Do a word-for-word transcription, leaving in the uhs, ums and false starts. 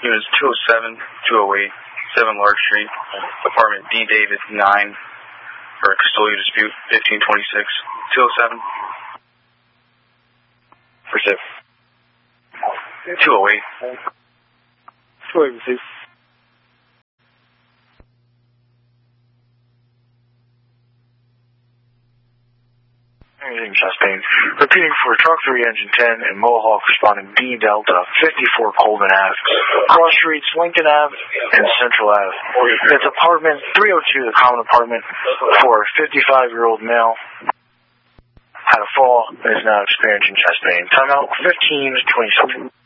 Units two oh seven, two oh eight, seven Lark Street, apartment D. David nine, for a custodial dispute, fifteen twenty-six, two oh seven. For zip. two oh eight. two oh eight, receive. Anything sustained. Repeating for truck three, engine ten, and Mohawk responding B Delta, fifty-four Coleman Ave, cross streets, Lincoln Ave, and Central Ave. It's apartment three oh two, the common apartment, for a fifty-five-year-old male. Had a fall and is now experiencing chest pain. Timeout fifteen twenty-seven.